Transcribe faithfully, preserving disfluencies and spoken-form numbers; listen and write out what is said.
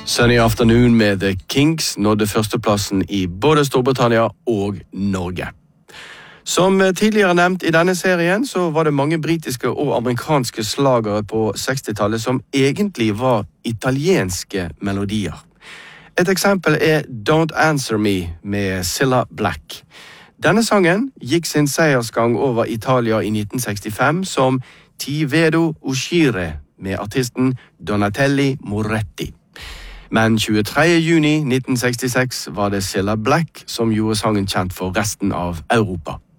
Sunny Afternoon med The Kinks nådde førsteplassen i både Storbritannia og Norge. Som tidligere nevnt i denne serien, så var det mange britiske og amerikanske slagere på sekstitallet som egentlig var italienske melodier. Et eksempel er Don't Answer Me med Cilla Black. Denne sangen gikk sin seiersgang over Italia i nitten sekstifem som Ti Vedo Uscire med artisten Donatelli Moretti. Men tjuetredje juni nitten sekstiseks var det Cilla Black som gjorde sangen kjent for resten av Europa.